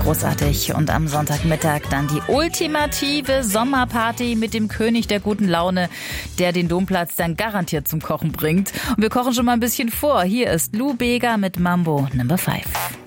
Großartig. Und am Sonntagmittag dann die ultimative Sommerparty mit dem König der guten Laune, der den Domplatz dann garantiert zum Kochen bringt. Und wir kochen schon mal ein bisschen vor. Hier ist Lou Bega mit Mambo Number 5.